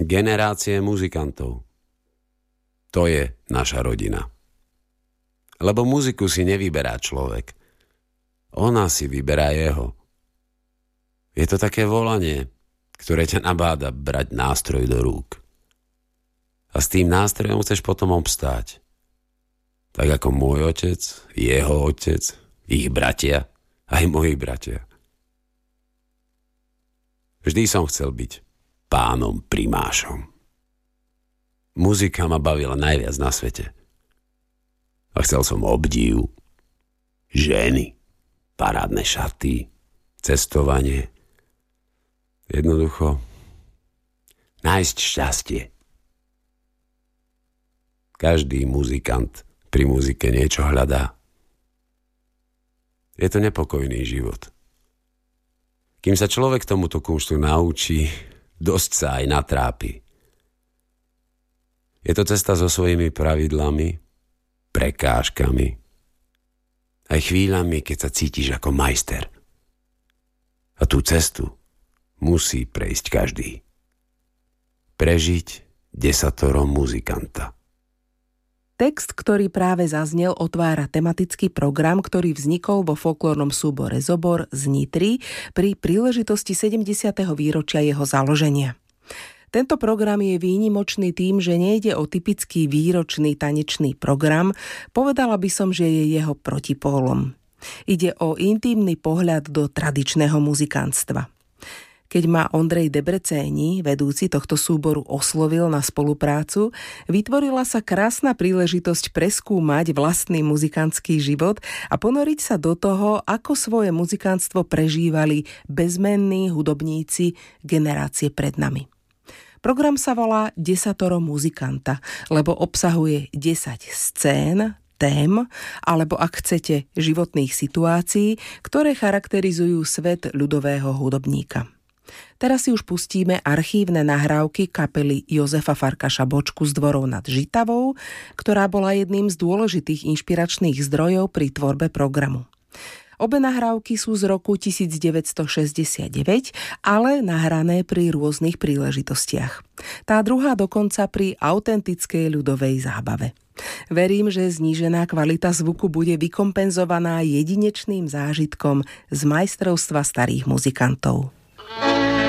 Generácie muzikantov. To je naša rodina. Lebo muziku si nevyberá človek. Ona si vyberá jeho. Je to také volanie, ktoré ťa nabáda brať nástroj do rúk. A s tým nástrojom chceš potom obstáť. Tak ako môj otec, jeho otec, ich bratia, aj moji bratia. Vždy som chcel byť pánom primášom. Muzika ma bavila najviac na svete. A chcel som obdiv, ženy, parádne šaty, cestovanie. Jednoducho nájsť šťastie. Každý muzikant pri muzike niečo hľadá. Je to nepokojný život. Kým sa človek tomuto kunštu naučí, dosť sa aj natrápi. Je to cesta so svojimi pravidlami, prekážkami, aj chvíľami, keď sa cítiš ako majster. A tú cestu musí prejsť každý. Prežiť desaterom muzikanta. Text, ktorý práve zaznel, otvára tematický program, ktorý vznikol vo folklórnom súbore Zobor z Nitry pri príležitosti 70. výročia jeho založenia. Tento program je výnimočný tým, že nejde o typický výročný tanečný program, povedala by som, že je jeho protipólom. Ide o intímny pohľad do tradičného muzikantstva. Keď ma Ondrej Debrecéni, vedúci tohto súboru, oslovil na spoluprácu, vytvorila sa krásna príležitosť preskúmať vlastný muzikantský život a ponoriť sa do toho, ako svoje muzikantstvo prežívali bezmenní hudobníci generácie pred nami. Program sa volá Desatoro muzikanta, lebo obsahuje 10 scén, tém, alebo ak chcete, životných situácií, ktoré charakterizujú svet ľudového hudobníka. Teraz si už pustíme archívne nahrávky kapely Jozefa Farkaša Bočku z Dvorov nad Žitavou, ktorá bola jedným z dôležitých inšpiračných zdrojov pri tvorbe programu. Obe nahrávky sú z roku 1969, ale nahrané pri rôznych príležitostiach. Tá druhá dokonca pri autentickej ľudovej zábave. Verím, že znížená kvalita zvuku bude vykompenzovaná jedinečným zážitkom z majstrovstva starých muzikantov.